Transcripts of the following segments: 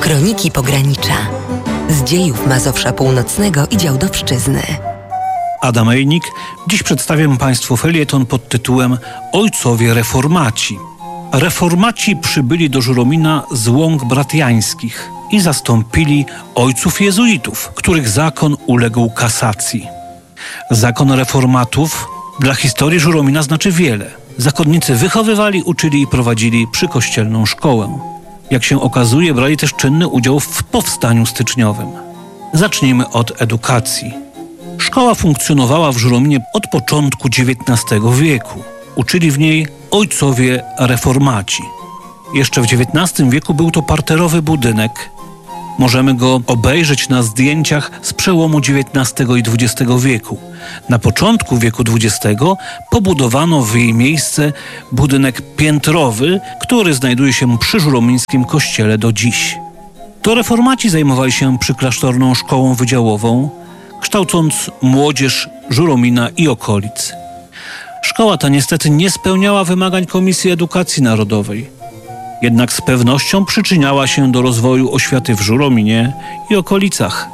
Kroniki Pogranicza. Z dziejów Mazowsza Północnego i Działdowszczyzny. Adam Ejnik. Dziś przedstawiam Państwu felieton pod tytułem Ojcowie Reformaci. Reformaci przybyli do Żuromina z łąk bratiańskich i zastąpili ojców jezuitów, których zakon uległ kasacji. Zakon reformatów dla historii Żuromina znaczy wiele. Zakonnicy wychowywali, uczyli i prowadzili przykościelną szkołę. Jak się okazuje, brali też czynny udział w powstaniu styczniowym. Zacznijmy od edukacji. Szkoła funkcjonowała w Żurominie od początku XIX wieku. Uczyli w niej ojcowie reformaci. Jeszcze w XIX wieku był to parterowy budynek. Możemy go obejrzeć na zdjęciach z przełomu XIX i XX wieku. Na początku wieku XX pobudowano w jej miejsce budynek piętrowy, który znajduje się przy żuromińskim kościele do dziś. To reformaci zajmowali się przyklasztorną szkołą wydziałową, kształcąc młodzież Żuromina i okolic. Szkoła ta niestety nie spełniała wymagań Komisji Edukacji Narodowej. Jednak z pewnością przyczyniała się do rozwoju oświaty w Żurominie i okolicach.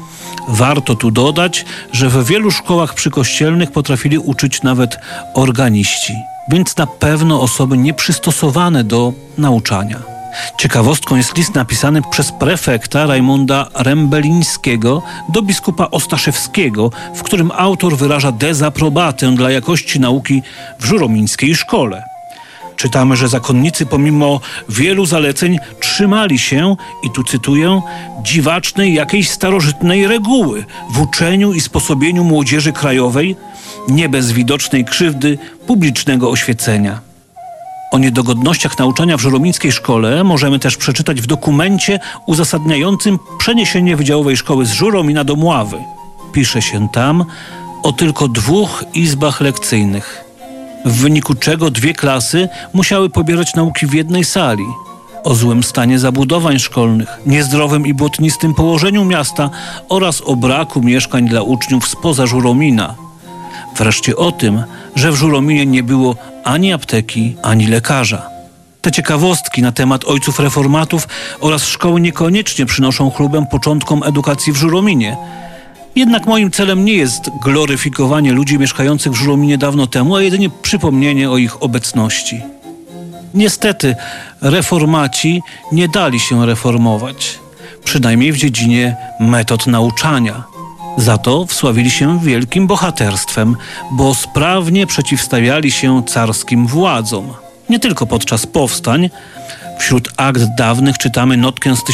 Warto tu dodać, że w wielu szkołach przykościelnych potrafili uczyć nawet organiści, więc na pewno osoby nieprzystosowane do nauczania. Ciekawostką jest list napisany przez prefekta Rajmunda Rembelińskiego do biskupa Ostaszewskiego, w którym autor wyraża dezaprobatę dla jakości nauki w żuromińskiej szkole. Czytamy, że zakonnicy pomimo wielu zaleceń trzymali się, i tu cytuję, dziwacznej jakiejś starożytnej reguły w uczeniu i sposobieniu młodzieży krajowej, nie bez widocznej krzywdy publicznego oświecenia. O niedogodnościach nauczania w żuromińskiej szkole możemy też przeczytać w dokumencie uzasadniającym przeniesienie Wydziałowej Szkoły z Żuromina do Mławy. Pisze się tam o tylko 2 izbach lekcyjnych, w wyniku czego 2 klasy musiały pobierać nauki w jednej sali, o złym stanie zabudowań szkolnych, niezdrowym i błotnistym położeniu miasta oraz o braku mieszkań dla uczniów spoza Żuromina. Wreszcie o tym, że w Żurominie nie było ani apteki, ani lekarza. Te ciekawostki na temat ojców reformatów oraz szkoły niekoniecznie przynoszą chlubę początkom edukacji w Żurominie. Jednak moim celem nie jest gloryfikowanie ludzi mieszkających w Żurominie dawno temu, a jedynie przypomnienie o ich obecności. Niestety reformaci nie dali się reformować, przynajmniej w dziedzinie metod nauczania. Za to wsławili się wielkim bohaterstwem, bo sprawnie przeciwstawiali się carskim władzom. Nie tylko podczas powstań. Wśród akt dawnych czytamy notkę z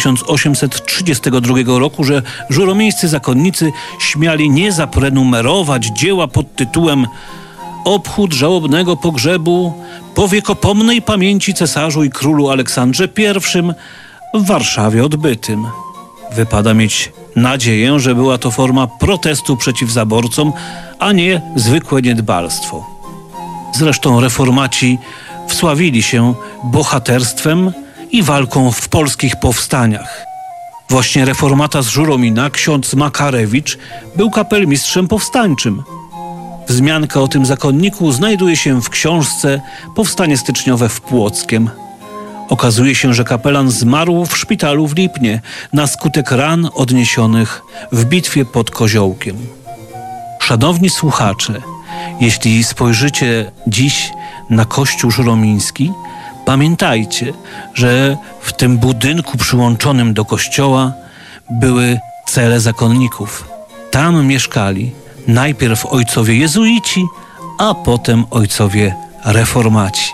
1832 roku, że żuromińscy zakonnicy śmiali nie zaprenumerować dzieła pod tytułem Obchód żałobnego pogrzebu po wiekopomnej pamięci cesarzu i królu Aleksandrze I w Warszawie odbytym. Wypada mieć nadzieję, że była to forma protestu przeciw zaborcom, a nie zwykłe niedbalstwo. Zresztą reformaci wsławili się bohaterstwem i walką w polskich powstaniach. Właśnie reformata z Żuromina, ksiądz Makarewicz, był kapelmistrzem powstańczym. Wzmianka o tym zakonniku znajduje się w książce Powstanie styczniowe w Płockiem. Okazuje się, że kapelan zmarł w szpitalu w Lipnie na skutek ran odniesionych w bitwie pod Koziołkiem. Szanowni słuchacze, jeśli spojrzycie dziś na kościół żuromiński, pamiętajcie, że w tym budynku przyłączonym do kościoła były cele zakonników. Tam mieszkali najpierw ojcowie jezuici, a potem ojcowie reformaci.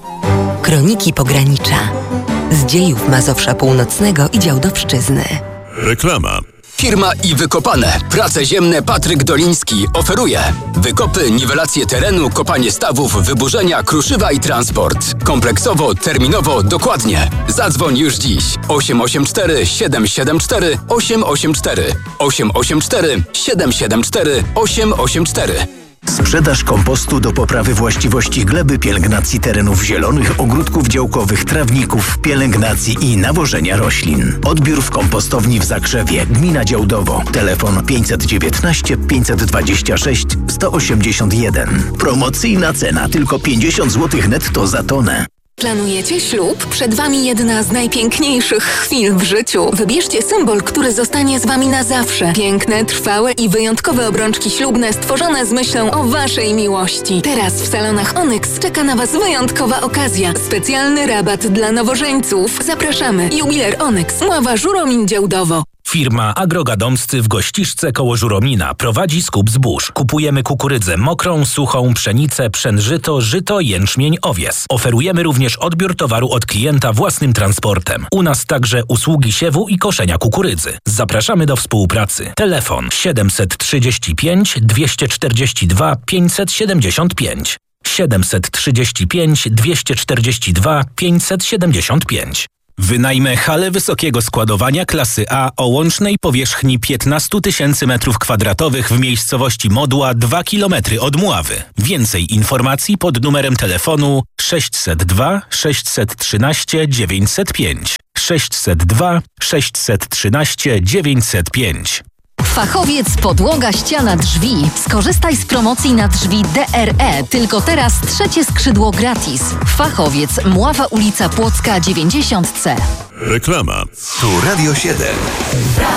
Kroniki Pogranicza. Z dziejów Mazowsza Północnego i Działdowszczyzny. Reklama. Firma i Wykopane. Prace ziemne Patryk Doliński oferuje wykopy, niwelację terenu, kopanie stawów, wyburzenia, kruszywa i transport. Kompleksowo, terminowo, dokładnie. Zadzwoń już dziś. 884 774 884 884 774 884. Sprzedaż kompostu do poprawy właściwości gleby, pielęgnacji terenów zielonych, ogródków działkowych, trawników, pielęgnacji i nawożenia roślin. Odbiór w kompostowni w Zakrzewie, gmina Działdowo. Telefon 519 526 181. Promocyjna cena tylko 50 zł netto za tonę. Planujecie ślub? Przed Wami jedna z najpiękniejszych chwil w życiu. Wybierzcie symbol, który zostanie z Wami na zawsze. Piękne, trwałe i wyjątkowe obrączki ślubne stworzone z myślą o Waszej miłości. Teraz w salonach Onyx czeka na Was wyjątkowa okazja. Specjalny rabat dla nowożeńców. Zapraszamy. Jubiler Onyx, Mława, Żuromin, Działdowo. Firma Agrogadomscy w Gościszce koło Żuromina prowadzi skup zbóż. Kupujemy kukurydzę mokrą, suchą, pszenicę, pszenżyto, żyto, jęczmień, owies. Oferujemy również odbiór towaru od klienta własnym transportem. U nas także usługi siewu i koszenia kukurydzy. Zapraszamy do współpracy. Telefon 735 242 575. 735 242 575. Wynajmę halę wysokiego składowania klasy A o łącznej powierzchni 15 000 m2 w miejscowości Modła 2 km od Mławy. Więcej informacji pod numerem telefonu 602 613 905. 602 613 905. Fachowiec podłoga, ściana, drzwi. Skorzystaj z promocji na drzwi DRE. Tylko teraz 3 skrzydło gratis. Fachowiec, Mława, ulica Płocka 90C. Reklama. Tu Radio 7.